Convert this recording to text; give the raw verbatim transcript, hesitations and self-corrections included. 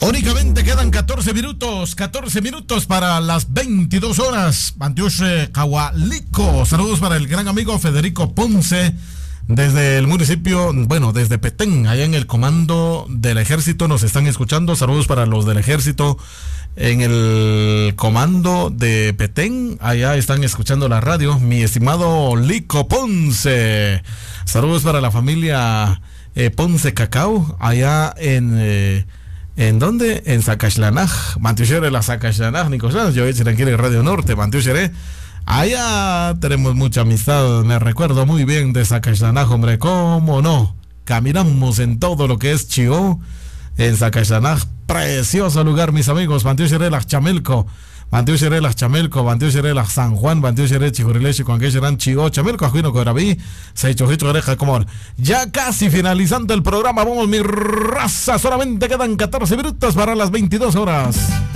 Únicamente quedan catorce minutos, catorce minutos para las veintidós horas. Mantiushe Cahualico. Saludos para el gran amigo Federico Ponce, desde el municipio, bueno, desde Petén, allá en el comando del ejército nos están escuchando. Saludos para los del ejército en el comando de Petén, allá están escuchando la radio. Mi estimado Lico Ponce. Saludos para la familia eh, Ponce Cacao, allá en... Eh, ¿En dónde? En Zacachlanaj. Mantiushere la Zacachlanaj, Nicolás. Yo hice tranquilo en Radio Norte, Mantiushere. Allá tenemos mucha amistad. Me recuerdo muy bien de Zacachlanaj, hombre. ¿Cómo no? Caminamos en todo lo que es Chió, en Zacachlanaj. Precioso lugar, mis amigos. Mantiushere la Chamelco. Mantiushere la Chamelco. Mantiushere la San Juan. Mantiushere Chijurileche. Con que serán Chió. Chamelco, Ajuino, Coraví. Seichojicho, Oreja, Comor. Ya casi finalizando el programa. Vamos, mi raza. Solamente quedan catorce minutos para las veintidós horas.